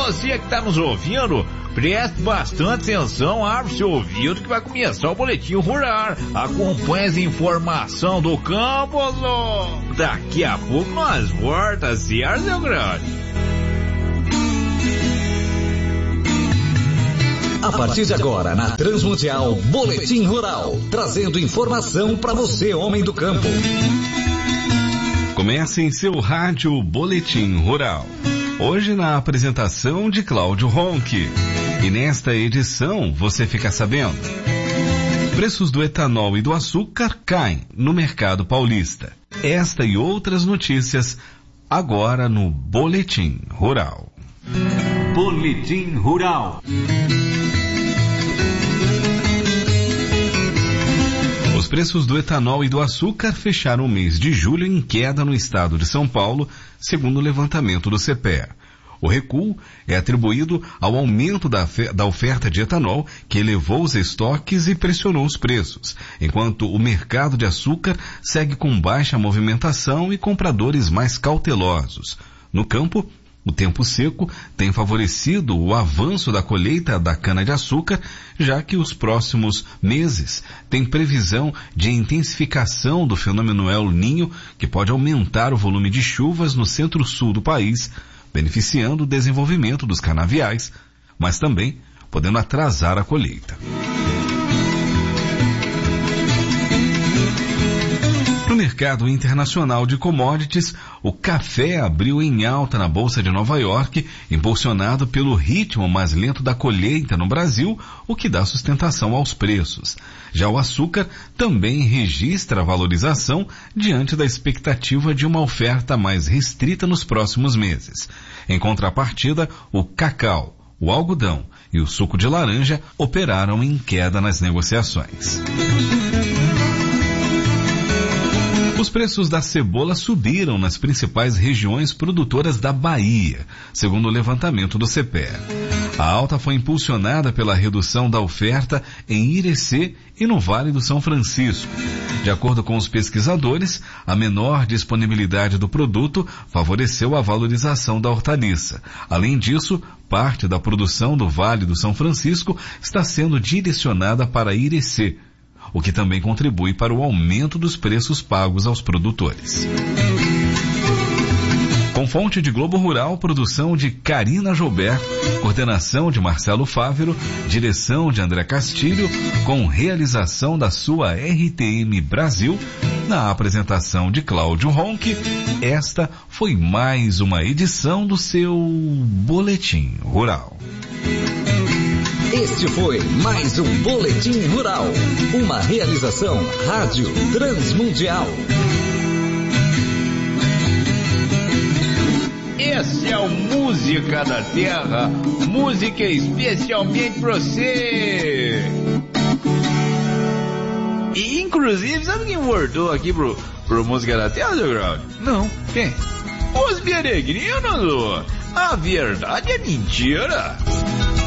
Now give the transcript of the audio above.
Você que está nos ouvindo, preste bastante atenção, abre seu ouvido que vai começar o Boletim Rural. Acompanhe as informações do campo, daqui a pouco nós voltamos, certo, meu grande? A partir de agora, na Transmundial, Boletim Rural, trazendo informação para você, homem do campo. Comece em seu rádio Boletim Rural. Hoje na apresentação de Cláudio Ronque. E nesta edição você fica sabendo: preços do etanol e do açúcar caem no mercado paulista. Esta e outras notícias agora no Boletim Rural. Boletim Rural. Os preços do etanol e do açúcar fecharam o mês de julho em queda no estado de São Paulo, segundo o levantamento do CPEA. O recuo é atribuído ao aumento da oferta de etanol, que elevou os estoques e pressionou os preços, enquanto o mercado de açúcar segue com baixa movimentação e compradores mais cautelosos. No campo, o tempo seco tem favorecido o avanço da colheita da cana-de-açúcar, já que os próximos meses têm previsão de intensificação do fenômeno El Niño, que pode aumentar o volume de chuvas no centro-sul do país, beneficiando o desenvolvimento dos canaviais, mas também podendo atrasar a colheita. No mercado internacional de commodities, o café abriu em alta na Bolsa de Nova York, impulsionado pelo ritmo mais lento da colheita no Brasil, o que dá sustentação aos preços. Já o açúcar também registra valorização diante da expectativa de uma oferta mais restrita nos próximos meses. Em contrapartida, o cacau, o algodão e o suco de laranja operaram em queda nas negociações. Os preços da cebola subiram nas principais regiões produtoras da Bahia, segundo o levantamento do CPEA. A alta foi impulsionada pela redução da oferta em Irecê e no Vale do São Francisco. De acordo com os pesquisadores, a menor disponibilidade do produto favoreceu a valorização da hortaliça. Além disso, parte da produção do Vale do São Francisco está sendo direcionada para Irecê, o que também contribui para o aumento dos preços pagos aos produtores. Com fonte de Globo Rural, produção de Karina Joubert, coordenação de Marcelo Fávero, direção de André Castilho, com realização da sua RTM Brasil, na apresentação de Cláudio Ronque, esta foi mais uma edição do seu Boletim Rural. Este foi mais um Boletim Rural, uma realização Rádio Transmundial. Esse é o Música da Terra, música especialmente pra você. E inclusive, sabe quem voltou aqui pro Música da Terra, seu Grau? Não, quem? Os peregrinos, a verdade é mentira.